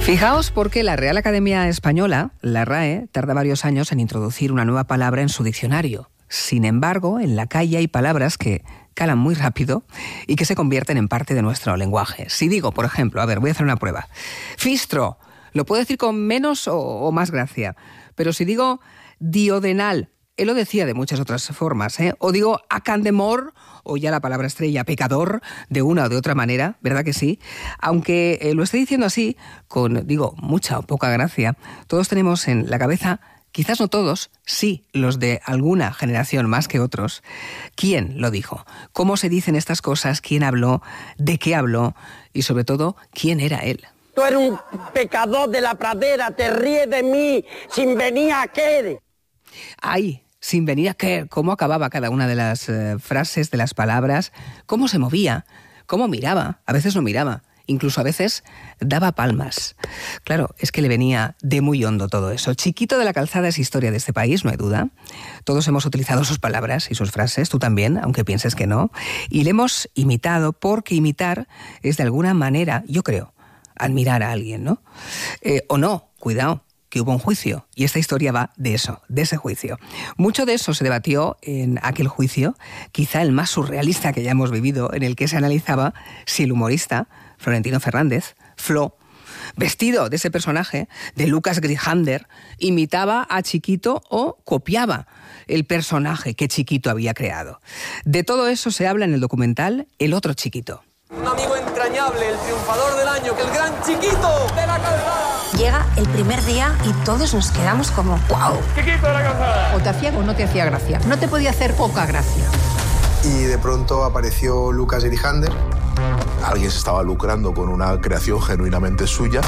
Fijaos porque la Real Academia Española, la RAE, tarda varios años en introducir una nueva palabra en su diccionario. Sin embargo, en la calle hay palabras que calan muy rápido y que se convierten en parte de nuestro lenguaje. Si digo, por ejemplo, voy a hacer una prueba. Fistro, lo puedo decir con menos o más gracia. Pero si digo diodenal, él lo decía de muchas otras formas, ¿eh? O digo acandemor, o ya la palabra estrella, pecador, de una o de otra manera, ¿verdad que sí? Aunque lo esté diciendo así, con, mucha o poca gracia, todos tenemos en la cabeza, quizás no todos, sí, los de alguna generación más que otros, ¿quién lo dijo? ¿Cómo se dicen estas cosas? ¿Quién habló? ¿De qué habló? Y sobre todo, ¿quién era él? Tú eres un pecador de la pradera, te ríes de mí, sin venir a qué. ¡Ay! Sin venir a qué, cómo acababa cada una de las frases, de las palabras, cómo se movía, cómo miraba, a veces no miraba, incluso a veces daba palmas. Claro, es que le venía de muy hondo todo eso. Chiquito de la Calzada es historia de este país, no hay duda. Todos hemos utilizado sus palabras y sus frases, tú también, aunque pienses que no, y le hemos imitado porque imitar es de alguna manera, yo creo, admirar a alguien, ¿no? O no, cuidado, que hubo un juicio, y esta historia va de eso, de ese juicio. Mucho de eso se debatió en aquel juicio, quizá el más surrealista que hayamos vivido, en el que se analizaba si el humorista Florentino Fernández, Flo, vestido de ese personaje, de Lucas Grijander, imitaba a Chiquito o copiaba el personaje que Chiquito había creado. De todo eso se habla en el documental El otro Chiquito. Un amigo entrañable, el triunfador del año, que el gran Chiquito de la Calzada. Llega el primer día y todos nos quedamos como ¡wow! Chiquito de la Calzada. O te hacía o no te hacía gracia. No te podía hacer poca gracia. Y de pronto apareció Lucas Grijander. Alguien se estaba lucrando con una creación genuinamente suya.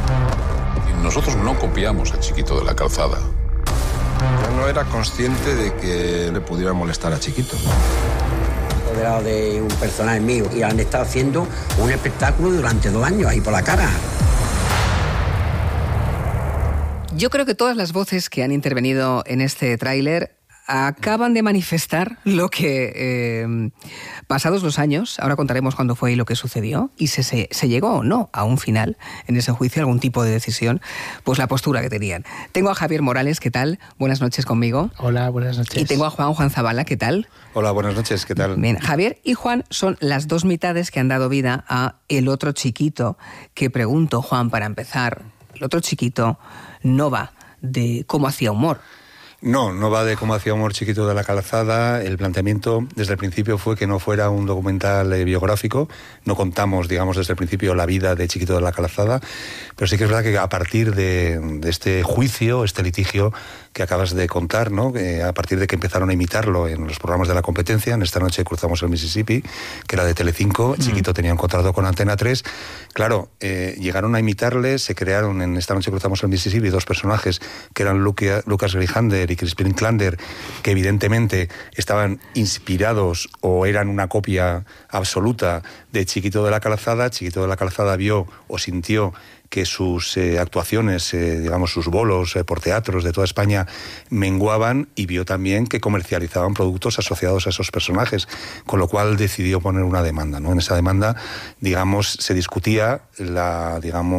Y nosotros no copiamos a Chiquito de la Calzada. Yo no era consciente de que le pudiera molestar a Chiquito. Apoderado de un personaje mío y han estado haciendo un espectáculo durante 2 años ahí por la cara. Yo creo que todas las voces que han intervenido en este tráiler acaban de manifestar lo que, pasados los años, ahora contaremos cuándo fue y lo que sucedió, y se llegó o no a un final en ese juicio, algún tipo de decisión, pues la postura que tenían. Tengo a Javier Morales, ¿qué tal? Buenas noches conmigo. Hola, buenas noches. Y tengo a Juan Zabala, ¿qué tal? Hola, buenas noches, ¿qué tal? Bien, Javier y Juan son las dos mitades que han dado vida a El otro Chiquito, que pregunto, Juan, para empezar, El otro Chiquito no va de cómo hacía humor. No va de cómo hacía humor Chiquito de la Calzada. El planteamiento desde el principio fue que no fuera un documental biográfico. No contamos, desde el principio la vida de Chiquito de la Calzada, pero sí que es verdad que a partir de este juicio, este litigio que acabas de contar, ¿no? A partir de que empezaron a imitarlo en los programas de la competencia, en Esta noche cruzamos el Mississippi, que era de Telecinco, Chiquito tenía un contrato con Antena 3, claro, llegaron a imitarle, se crearon en Esta noche cruzamos el Mississippi 2 personajes que eran Lucas Grijander y Crispin Klander, que evidentemente estaban inspirados o eran una copia absoluta de Chiquito de la Calzada. Chiquito de la Calzada vio o sintió que sus actuaciones, sus bolos por teatros de toda España menguaban, y vio también que comercializaban productos asociados a esos personajes, con lo cual decidió poner una demanda, ¿no? En esa demanda, se discutía la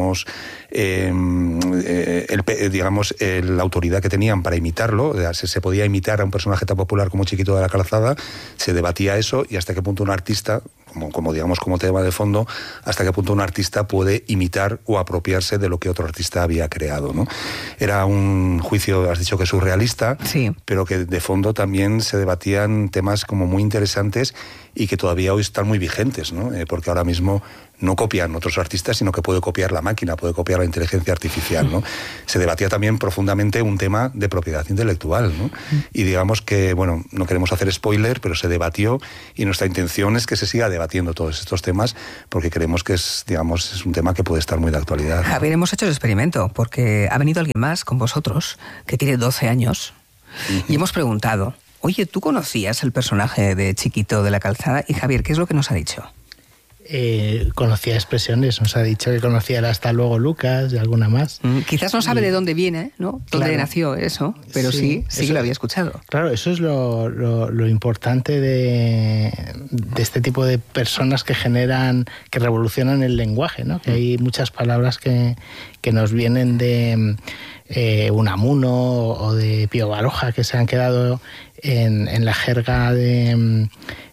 autoridad que tenían para imitarlo, se podía imitar a un personaje tan popular como Chiquito de la Calzada, se debatía eso, y hasta qué punto un artista, como tema de fondo, hasta qué punto un artista puede imitar o apropiarse de lo que otro artista había creado, ¿no? Era un juicio, has dicho que surrealista, sí, pero que de fondo también se debatían temas como muy interesantes y que todavía hoy están muy vigentes, ¿no? Porque ahora mismo no copian otros artistas, sino que puede copiar la máquina, puede copiar la inteligencia artificial, ¿no? Se debatía también profundamente un tema de propiedad intelectual, ¿no? Y que, no queremos hacer spoiler, pero se debatió, y nuestra intención es que se siga debatiendo todos estos temas, porque creemos que es un tema que puede estar muy de actualidad. Javier, hemos hecho el experimento, porque ha venido alguien más con vosotros, que tiene 12 años, y hemos preguntado, oye, ¿tú conocías el personaje de Chiquito de la Calzada? Y Javier, ¿qué es lo que nos ha dicho? conocía expresiones, nos ha dicho que conocía el hasta luego Lucas y alguna más. Quizás no sabe de dónde viene, ¿no? Dónde nació eso, pero sí que lo había escuchado. Claro, eso es lo importante de este tipo de personas que revolucionan el lenguaje, ¿no? Que hay muchas palabras que nos vienen de Unamuno o de Pío Baroja, que se han quedado en la jerga del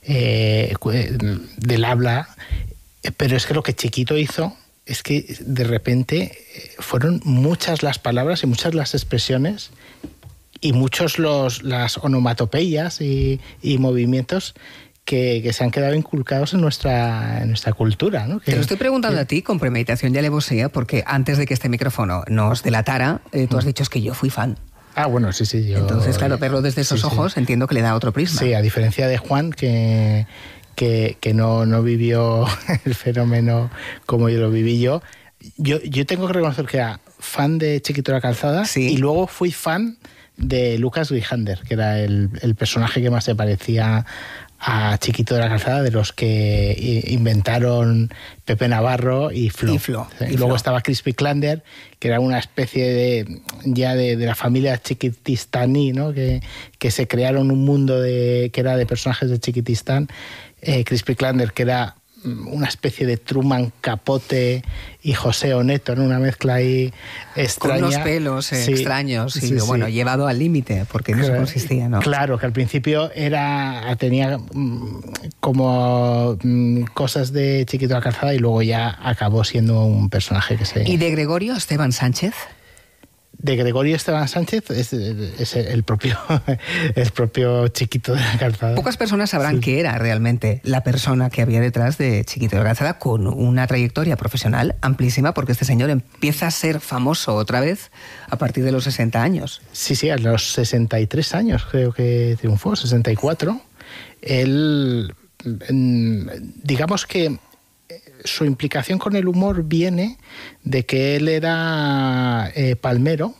habla, pero es que lo que Chiquito hizo es que de repente fueron muchas las palabras y muchas las expresiones y muchos las onomatopeyas y movimientos que se han quedado inculcados en nuestra cultura, ¿no? Te lo estoy preguntando a ti con premeditación y alevosía, porque antes de que este micrófono nos delatara, tú has dicho que yo fui fan. Ah, bueno, sí. Entonces, claro, verlo desde esos ojos entiendo que le da otro prisma. Sí, a diferencia de Juan, que no vivió el fenómeno como yo lo viví yo tengo que reconocer que era fan de Chiquito de la Calzada, y luego fui fan de Lucas Grijander, que era el personaje que más se parecía a Chiquito de la Calzada, de los que inventaron Pepe Navarro y Flo. Y luego estaba Crispy Klander, que era una especie de la familia Chiquitistani, ¿no? Que se crearon un mundo que era de personajes de Chiquitistán. Crispy Klander, que era una especie de Truman Capote y José Oneto, ¿no? Una mezcla ahí extraña. Con unos pelos extraños bueno, llevado al límite, porque en eso consistía, ¿no? Claro, que al principio tenía como cosas de Chiquito de la Calzada y luego ya acabó siendo un personaje que se... ¿Y de Gregorio Esteban Sánchez? De Gregorio Esteban Sánchez es el propio Chiquito de la Calzada. Pocas personas sabrán qué era realmente la persona que había detrás de Chiquito de la Calzada, con una trayectoria profesional amplísima, porque este señor empieza a ser famoso otra vez a partir de los 60 años. Sí, a los 63 años creo que triunfó, 64. Él, digamos que su implicación con el humor viene de que él era palmero.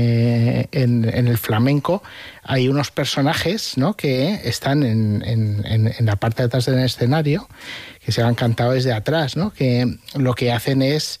En el flamenco hay unos personajes, ¿no?, que están en la parte de atrás del escenario, que se han cantado desde atrás, ¿no?, que lo que hacen es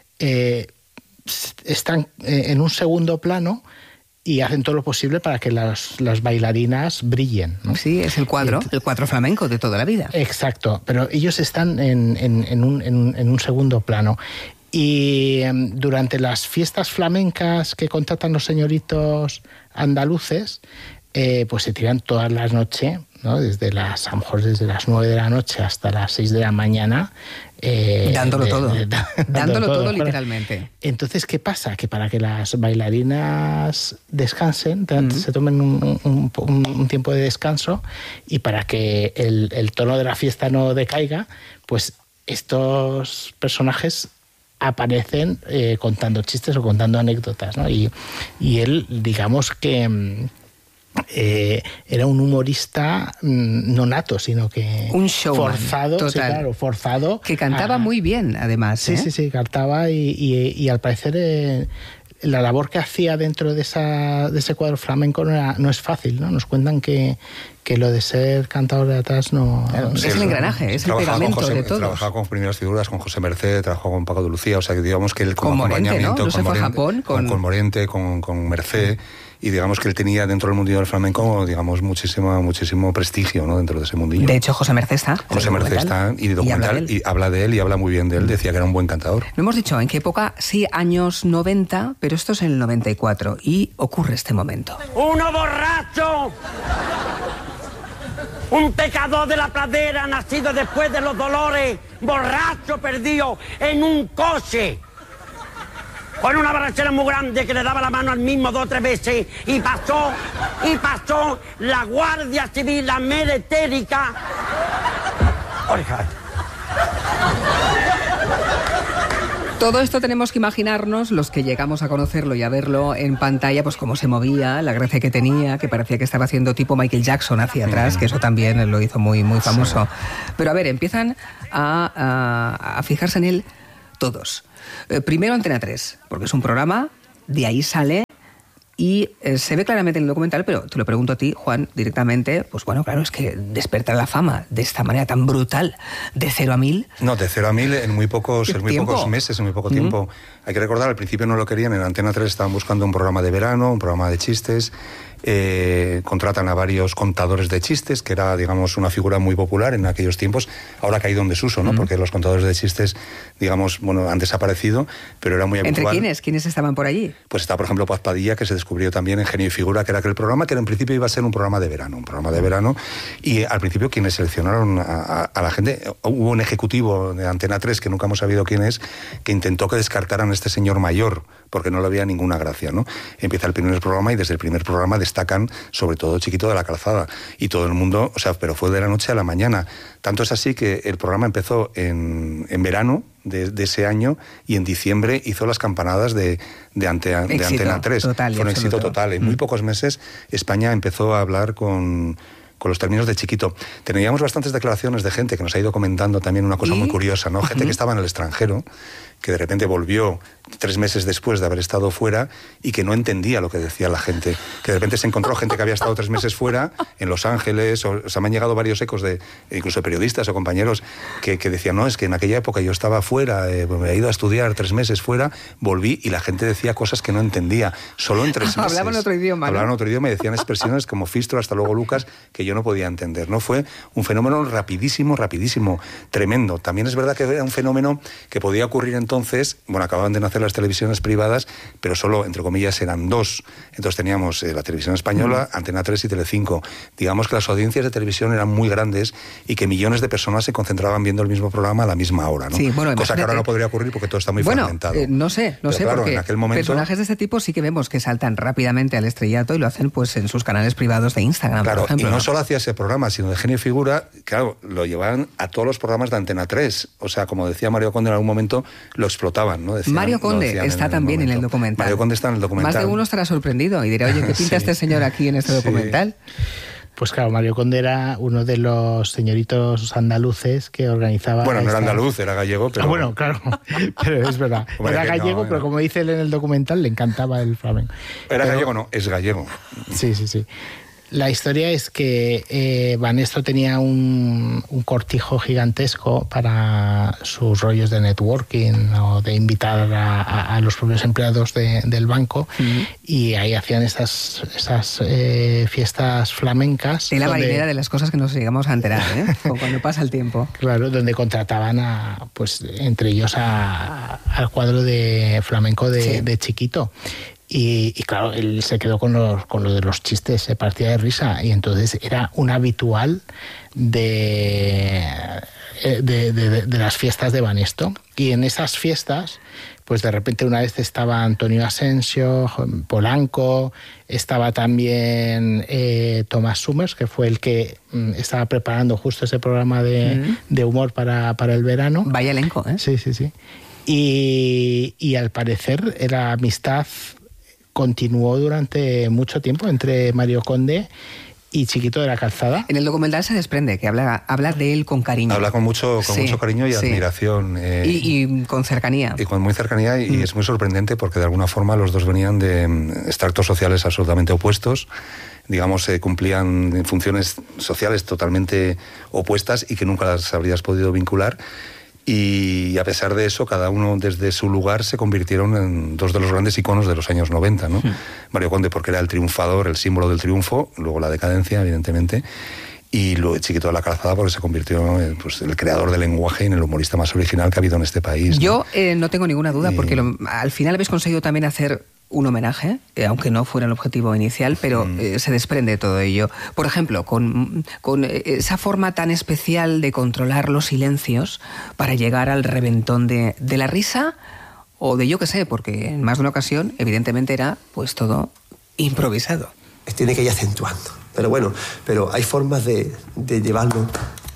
están en un segundo plano y hacen todo lo posible para que las bailarinas brillen, ¿no? Sí, es el cuadro flamenco de toda la vida. Exacto, pero ellos están en un segundo plano. Y durante las fiestas flamencas que contratan los señoritos andaluces, pues se tiran todas las noches, ¿no? A lo mejor desde las 9 de la noche hasta las 6 de la mañana. Dándolo todo, literalmente. Entonces, ¿qué pasa? Que para que las bailarinas descansen, se tomen un tiempo de descanso, y para que el tono de la fiesta no decaiga, pues estos personajes aparecen contando chistes o contando anécdotas, ¿no? Y él, digamos que era un humorista no nato, sino que un showman forzado, total. Sí, claro, forzado. Que cantaba muy bien, además. Sí, cantaba y al parecer la labor que hacía dentro de ese cuadro flamenco no es fácil, ¿no? Nos cuentan que lo de ser cantador de atrás no... es el engranaje, es el pegamento de todos. Trabajaba con primeras figuras, con José Merced, trabajó con Paco de Lucía, o sea, que digamos que él como acompañamiento... ¿no? No se fue a Japón con Morente, con Merced... Y digamos que él tenía dentro del mundillo del flamenco, digamos, muchísimo prestigio, ¿no?, dentro de ese mundillo. De hecho, José Merced está. José Merced está, y documental, y habla de él y habla muy bien de él. Decía que era un buen cantador. No hemos dicho en qué época, sí, años 90, pero esto es en el 94, y ocurre este momento. ¡Uno borracho! Un pecador de la pradera, nacido después de los dolores, borracho perdido en un coche. Con una borrachera muy grande que le daba la mano al mismo 2 o 3 veces y pasó la Guardia Civil, la meretérica. Todo esto tenemos que imaginarnos, los que llegamos a conocerlo y a verlo en pantalla, pues cómo se movía, la gracia que tenía, que parecía que estaba haciendo tipo Michael Jackson hacia atrás, que eso también lo hizo muy, muy famoso. Sí. Pero a ver, empiezan a fijarse en él todos. Primero Antena 3, porque es un programa, de ahí sale Y se ve claramente en el documental, pero te lo pregunto a ti, Juan, directamente, pues bueno, claro, es que despertar la fama de esta manera tan brutal, de 0 a 1000... No, de 0 a 1000 en muy pocos meses, en muy poco tiempo. Hay que recordar, al principio no lo querían, en Antena 3 estaban buscando un programa de verano, un programa de chistes, contratan a varios contadores de chistes, que era, digamos, una figura muy popular en aquellos tiempos, ahora ha caído en desuso, ¿no? Porque los contadores de chistes, digamos, bueno, han desaparecido, pero era muy habitual. ¿Entre quiénes estaban por allí? Pues está, por ejemplo, Paz Padilla, que se descubrió también en Genio y Figura, que era aquel programa que en principio iba a ser un programa de verano, y al principio quienes seleccionaron a la gente, hubo un ejecutivo de Antena 3, que nunca hemos sabido quién es, que intentó que descartaran a este señor mayor, porque no le había ninguna gracia, ¿no? Empieza el primer programa y desde el primer programa destacan sobre todo Chiquito de la Calzada, y todo el mundo, o sea, pero fue de la noche a la mañana. Tanto es así que el programa empezó en verano de ese año, y en diciembre hizo las campanadas de Antena 3. Fue un éxito total. En muy pocos meses España empezó a hablar con los términos de Chiquito. Teníamos bastantes declaraciones de gente que nos ha ido comentando también una cosa muy curiosa, ¿no? Gente que estaba en el extranjero, que de repente volvió 3 meses después de haber estado fuera y que no entendía lo que decía la gente. Que de repente se encontró gente que había estado 3 meses fuera, en Los Ángeles, o sea, me han llegado varios ecos de incluso periodistas o compañeros que decían, no, es que en aquella época yo estaba fuera, me he ido a estudiar 3 meses fuera, volví y la gente decía cosas que no entendía, solo en 3 meses. Hablaban otro idioma, ¿no? Hablaban otro idioma y decían expresiones como Fistro, hasta luego Lucas, que yo no podía entender, ¿no? Fue un fenómeno rapidísimo, tremendo. También es verdad que era un fenómeno que podía ocurrir entonces, bueno, acababan de nacer las televisiones privadas, pero solo, entre comillas, eran 2. Entonces teníamos la televisión española, Antena 3 y Telecinco. Digamos que las audiencias de televisión eran muy grandes y que millones de personas se concentraban viendo el mismo programa a la misma hora, ¿no? Sí, bueno, cosa que ahora no podría ocurrir porque todo está muy fragmentado. No sé, claro, porque en aquel momento, personajes de este tipo sí que vemos que saltan rápidamente al estrellato y lo hacen pues en sus canales privados de Instagram, claro, por ejemplo. Y no solo hacía ese programa, sino de Genio y Figura, claro, lo llevaban a todos los programas de Antena 3. O sea, como decía Mario Conde, en algún momento lo explotaban, ¿no? Decían, Mario Conde está también en el documental. Mario Conde está en el documental. Más de uno estará sorprendido y dirá, oye, ¿qué pinta este señor aquí en este documental? Pues claro, Mario Conde era uno de los señoritos andaluces que organizaba... Bueno, no era andaluz, era gallego, pero... bueno, claro, pero es verdad. Era gallego, pero como dice él en el documental, le encantaba el flamenco. Gallego, no, es gallego. Sí. La historia es que Banesto tenía un cortijo gigantesco para sus rollos de networking o de invitar a los propios empleados del banco, y ahí hacían esas fiestas flamencas. Y la marinera de las cosas que nos llegamos a enterar, cuando pasa el tiempo. Claro, donde contrataban entre ellos al cuadro de flamenco de Chiquito. Y claro, él se quedó con lo de los chistes, se partía de risa, y entonces era un habitual de las fiestas de Banesto. Y en esas fiestas, pues de repente una vez estaba Antonio Asensio, Polanco, estaba también Tomás Summers, que fue el que estaba preparando justo ese programa de humor para el verano. Vaya elenco, ¿eh? Sí. Y al parecer la amistad continuó durante mucho tiempo entre Mario Conde y Chiquito de la Calzada. En el documental se desprende que habla de él con cariño. Habla con mucho cariño y admiración. Y con cercanía. Y con muy cercanía, y es muy sorprendente porque de alguna forma los dos venían de extractos sociales absolutamente opuestos. Digamos, cumplían funciones sociales totalmente opuestas y que nunca las habrías podido vincular. Y a pesar de eso, cada uno desde su lugar se convirtieron en 2 de los grandes iconos de los años 90, ¿no? Mario Conde porque era el triunfador, el símbolo del triunfo, luego la decadencia, evidentemente, y luego Chiquito de la Calzada porque se convirtió en el creador del lenguaje y en el humorista más original que ha habido en este país, ¿no? Yo no tengo ninguna duda, porque al final habéis conseguido también hacer un homenaje, aunque no fuera el objetivo inicial, pero se desprende todo ello. Por ejemplo, con esa forma tan especial de controlar los silencios para llegar al reventón de la risa, o de yo qué sé, porque en más de una ocasión, evidentemente, era pues todo improvisado. Tiene que ir acentuando. Pero bueno, hay formas de llevarlo.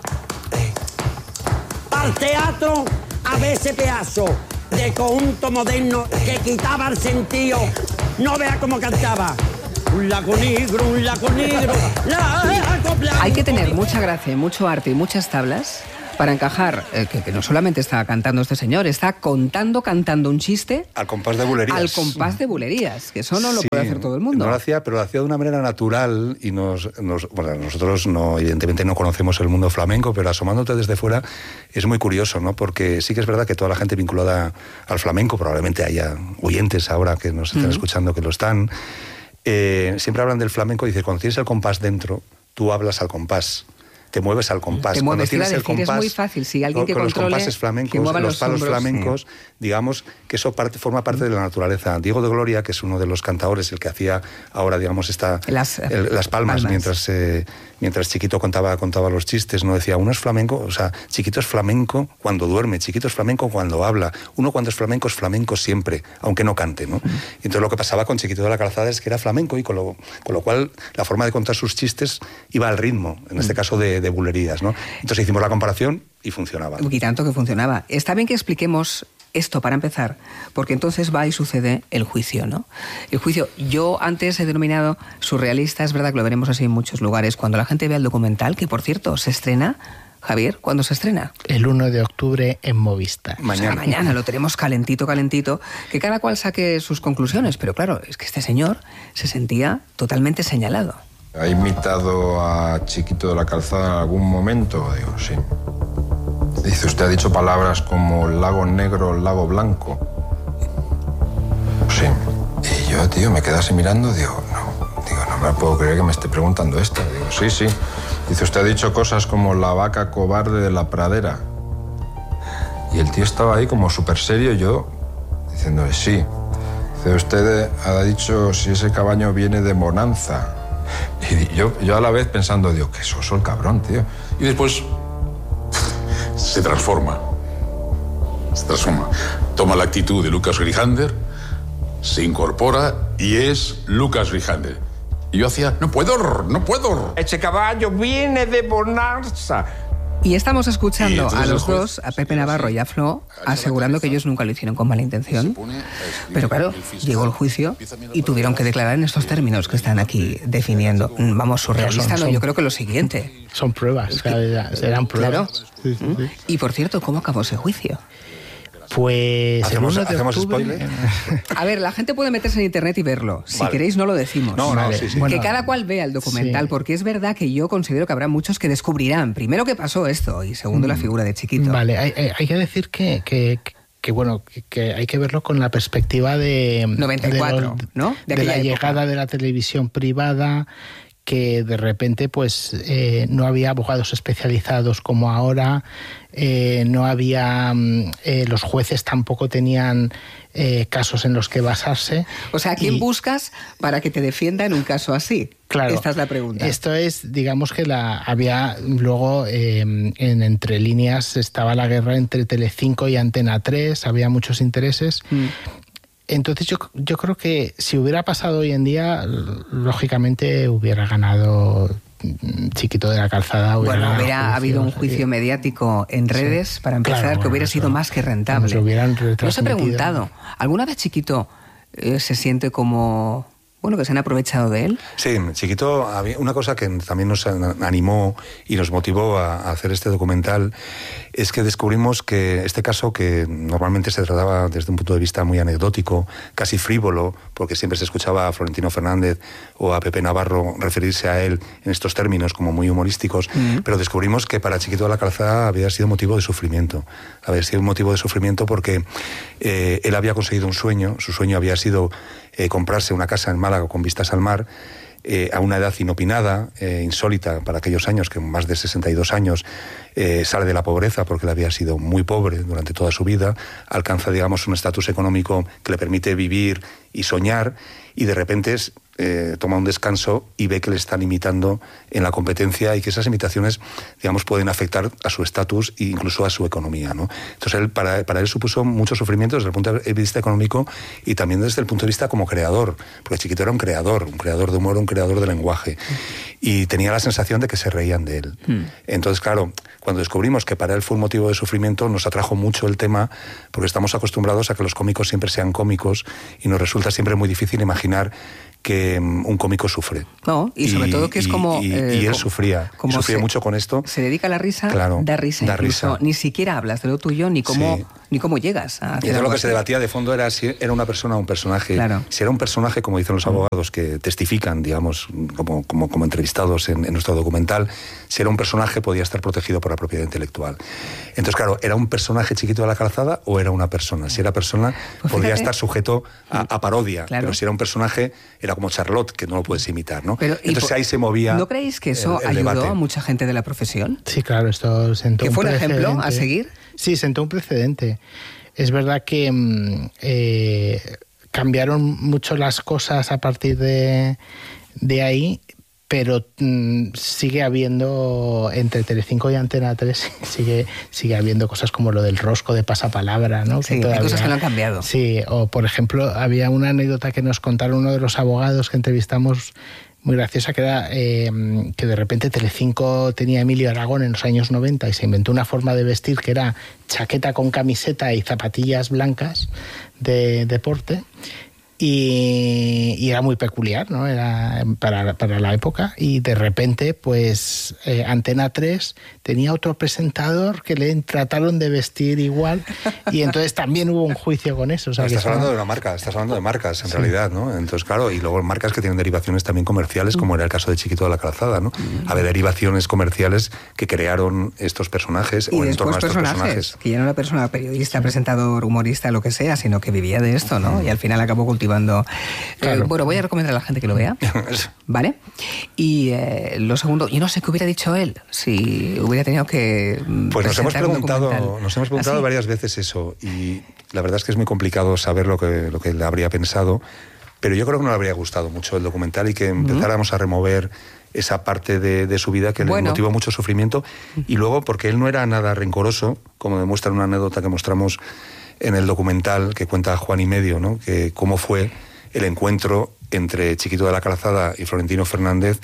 Al teatro, a veces pedazo de conjunto moderno que quitaba el sentido. No vea cómo cantaba. Un lago negro, Hay que tener mucha gracia, mucho arte y muchas tablas para encajar, que no solamente está cantando este señor, está cantando un chiste... Al compás de bulerías. Al compás de bulerías, que eso no lo puede hacer todo el mundo. No lo hacía, pero lo hacía de una manera natural y bueno, nosotros evidentemente no conocemos el mundo flamenco, pero asomándote desde fuera es muy curioso, ¿no? Porque sí que es verdad que toda la gente vinculada al flamenco, probablemente haya oyentes ahora que nos están escuchando que lo están, siempre hablan del flamenco y dicen, cuando tienes el compás dentro, tú hablas al compás. Te mueves al compás. Te mueves, tienes el compás, es muy fácil. Si alguien que controle, los compases flamencos, que mueva los palos hombros, flamencos, digamos que eso forma parte de la naturaleza. Diego de Gloria, que es uno de los cantadores, el que hacía ahora, digamos, las palmas. Mientras Chiquito contaba los chistes, no decía, uno es flamenco, o sea, Chiquito es flamenco cuando duerme, Chiquito es flamenco cuando habla, uno cuando es flamenco siempre, aunque no cante, ¿no? Y entonces lo que pasaba con Chiquito de la Calzada es que era flamenco y con lo cual la forma de contar sus chistes iba al ritmo, en este caso de bulerías, ¿no? Entonces hicimos la comparación y funcionaba. Y tanto que funcionaba. Está bien que expliquemos esto para empezar, porque entonces va y sucede el juicio, ¿no? El juicio, yo antes he denominado surrealista, es verdad que lo veremos así en muchos lugares, cuando la gente ve el documental, que por cierto se estrena, Javier, ¿cuándo se estrena? El 1 de octubre en Movistar. Mañana. O sea, mañana lo tenemos calentito, que cada cual saque sus conclusiones, pero claro, es que este señor se sentía totalmente señalado. ¿Ha imitado a Chiquito de la Calzada en algún momento? Digo, sí. Dice, usted ha dicho palabras como lago negro, lago blanco. Sí. Y yo, tío, me quedé así mirando, digo, no me puedo creer que me esté preguntando esto. Digo, sí. Dice, usted ha dicho cosas como la vaca cobarde de la pradera. Y el tío estaba ahí como súper serio, yo diciéndole, sí. Dice, usted ha dicho si ese caballo viene de Bonanza. Y yo a la vez pensando, digo, qué soso el cabrón, tío. Y después se transforma. Toma la actitud de Lucas Grijander, se incorpora y es Lucas Grijander. Y yo hacía, no puedo. Ese caballo viene de Bonanza. Y estamos escuchando a los dos, a Pepe Navarro y a Flo, asegurando que ellos nunca lo hicieron con mala intención. Pero claro, llegó el juicio y tuvieron que declarar en estos términos que están aquí definiendo. Vamos, surrealista, no, yo creo que lo siguiente. Son pruebas, serán pruebas. Claro. Sí. Y por cierto, ¿cómo acabó ese juicio? Pues ¿Hacemos spoiler? A ver, la gente puede meterse en internet y verlo. Si queréis, no lo decimos. No, sí. Que bueno, cada cual vea el documental, porque es verdad que yo considero que habrá muchos que descubrirán, primero, que pasó esto, y segundo, la figura de Chiquito. Vale, hay que decir que hay que verlo con la perspectiva de 94, ¿no? De la llegada de la televisión privada, que de repente pues no había abogados especializados como ahora, no había los jueces tampoco tenían casos en los que basarse. O sea, ¿a quién buscas para que te defienda en un caso así? Claro. Esta es la pregunta. Esto es, digamos que había luego en entre líneas estaba la guerra entre Telecinco y Antena 3, había muchos intereses. Entonces yo creo que si hubiera pasado hoy en día, lógicamente hubiera ganado Chiquito de la Calzada. Hubiera habido un juicio mediático en redes, para empezar, claro, que hubiera sido más que rentable. No os he preguntado, ¿alguna vez Chiquito se siente como... bueno, que se han aprovechado de él? Sí, Chiquito, había una cosa que también nos animó y nos motivó a hacer este documental, es que descubrimos que este caso, que normalmente se trataba desde un punto de vista muy anecdótico, casi frívolo, porque siempre se escuchaba a Florentino Fernández o a Pepe Navarro referirse a él en estos términos como muy humorísticos, pero descubrimos que para Chiquito de la Calzada había sido motivo de sufrimiento. Había sido un motivo de sufrimiento porque él había conseguido un sueño, su sueño había sido comprarse una casa en Málaga con vistas al mar, a una edad inopinada, insólita para aquellos años, que más de 62 años sale de la pobreza porque él había sido muy pobre durante toda su vida, alcanza, digamos, un estatus económico que le permite vivir y soñar, y de repente toma un descanso y ve que le están imitando en la competencia y que esas imitaciones, digamos, pueden afectar a su estatus e incluso a su economía, ¿no? Entonces, para él supuso mucho sufrimiento desde el punto de vista económico y también desde el punto de vista como creador, porque Chiquito era un creador de humor, un creador de lenguaje, y tenía la sensación de que se reían de él. Entonces, claro, cuando descubrimos que para él fue un motivo de sufrimiento, nos atrajo mucho el tema, porque estamos acostumbrados a que los cómicos siempre sean cómicos y nos resulta siempre muy difícil imaginar que un cómico sufre. No, y sobre todo que es como... Y él sufría mucho con esto. Se dedica a la risa, claro, da risa. Ni siquiera hablas de lo tuyo, ni cómo llegas a hacer. Y lo que se debatía de fondo era si era una persona o un personaje. Claro. Si era un personaje, como dicen los abogados que testifican, digamos, como entrevistados en nuestro documental, si era un personaje podía estar protegido por la propiedad intelectual. Entonces, claro, ¿era un personaje Chiquito de la Calzada o era una persona? Si era persona, pues podría estar sujeto a parodia, claro. Pero si era un personaje, era como Charlotte, que no lo puedes imitar, ¿no? Pero, entonces ahí se movía. ¿No creéis que eso ayudó debate a mucha gente de la profesión? Sí, claro, esto sentó un precedente. ¿Que fue un ejemplo a seguir? Sí, sentó un precedente. Es verdad que cambiaron mucho las cosas a partir de ahí, pero sigue habiendo, entre Telecinco y Antena 3, sigue habiendo cosas como lo del rosco de pasapalabra, ¿no? Sí, hay cosas que no han cambiado. Sí, o por ejemplo, había una anécdota que nos contaron uno de los abogados que entrevistamos, muy graciosa, que era que de repente Telecinco tenía a Emilio Aragón en los años 90 y se inventó una forma de vestir que era chaqueta con camiseta y zapatillas blancas de deporte. Y era muy peculiar, ¿no? Era para la época. Y de repente, pues, Antena 3 tenía otro presentador que le trataron de vestir igual. Y entonces también hubo un juicio con eso. O sea, estás hablando de una marca, estás hablando de marcas, en realidad, ¿no? Entonces, claro, y luego marcas que tienen derivaciones también comerciales, como era el caso de Chiquito de la Calzada, ¿no? Había derivaciones comerciales que crearon estos personajes y o en torno a estos personajes. Que ya no era una persona periodista, presentador, humorista, lo que sea, sino que vivía de esto, ¿no? Y al final acabó cultivando... Claro. Bueno, voy a recomendar a la gente que lo vea, ¿vale? Y lo segundo, yo no sé qué hubiera dicho él si hubiera tenido que... Pues nos hemos preguntado varias veces eso, y la verdad es que es muy complicado saber lo que él habría pensado, pero yo creo que no le habría gustado mucho el documental y que empezáramos a remover esa parte de su vida que le motivó mucho sufrimiento, y luego porque él no era nada rencoroso, como demuestra una anécdota que mostramos en el documental que cuenta Juan y Medio, ¿no? Que cómo fue el encuentro entre Chiquito de la Calzada y Florentino Fernández,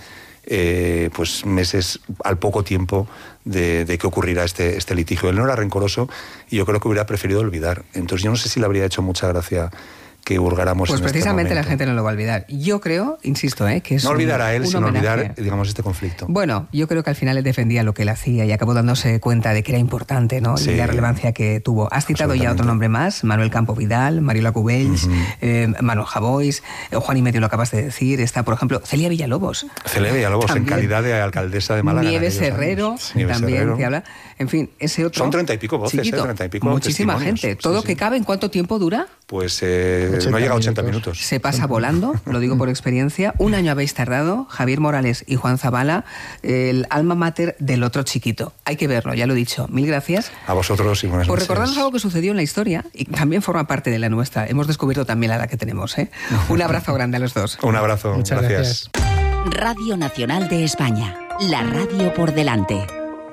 pues meses al poco tiempo de que ocurriera este litigio. Él no era rencoroso y yo creo que hubiera preferido olvidar. Entonces yo no sé si le habría hecho mucha gracia que hurgáramos pues en precisamente este la gente no lo va a olvidar. Yo creo, insisto, que es no olvidar a él, sino homenaje. olvidar, digamos, este conflicto. Bueno, yo creo que al final él defendía lo que él hacía y acabó dándose cuenta de que era importante, ¿no? Sí, y la relevancia que tuvo. Has citado ya otro nombre más, Manuel Campo Vidal, Mariola Cubells, Manuel Javois, Juan y Medio lo acabas de decir, está, por ejemplo, Celia Villalobos. Celia Villalobos, también, en calidad de alcaldesa de Málaga. Nieves Herrero, también, que habla. En fin, ese otro... Son 30 y pico voces, chiquito, 30 y pico muchísima gente. ¿Todo que cabe en cuánto tiempo dura? Pues no llega a 80 minutos. Se pasa volando, lo digo por experiencia. Un año habéis tardado, Javier Morales y Juan Zabala, el alma mater del otro chiquito. Hay que verlo, ya lo he dicho. Mil gracias. A vosotros y buenas noches. Por recordarnos algo que sucedió en la historia y también forma parte de la nuestra. Hemos descubierto también la edad que tenemos, ¿eh? Un abrazo grande a los dos. Un abrazo, muchas gracias. Radio Nacional de España, la radio por delante.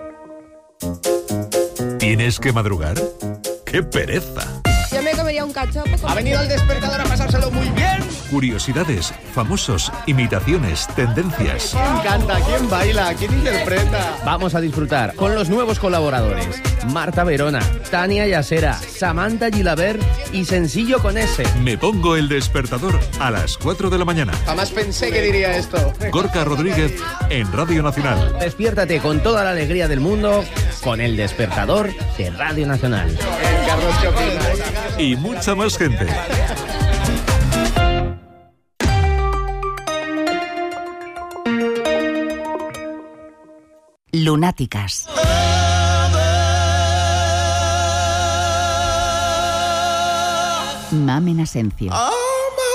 ¿Tienes que madrugar? ¡Qué pereza! Yo me comería un cachopo. Ha venido el despertador a pasárselo muy bien. Curiosidades, famosos, imitaciones, tendencias. ¿Quién canta? ¿Quién baila? ¿Quién interpreta? Vamos a disfrutar con los nuevos colaboradores. Marta Verona, Tania Yasera, Samantha Gilabert y Sencillo con S. Me pongo el despertador a las 4 de la mañana. Jamás pensé que diría esto. Gorka Rodríguez en Radio Nacional. Despiértate con toda la alegría del mundo con el despertador de Radio Nacional. Carlos, ¿qué opinas? Y mucha más gente. Lunáticas. Mamen Asencio.